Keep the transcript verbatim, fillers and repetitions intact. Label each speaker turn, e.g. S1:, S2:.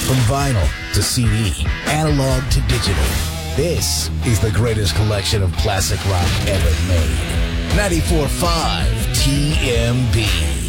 S1: From vinyl to C D, analog to digital, this is the greatest collection of classic rock ever made. ninety-four point five T M B.